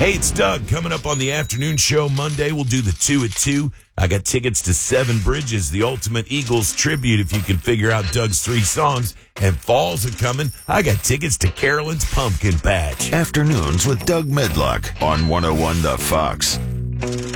Hey, it's Doug. Coming up on the afternoon show Monday, we'll do the 2 at 2. I got tickets to Seven Bridges, the Ultimate Eagles tribute, if you can figure out Doug's 3 songs. And falls are coming. I got tickets to Carolyn's Pumpkin Patch. Afternoons with Doug Medlock on 101 The Fox.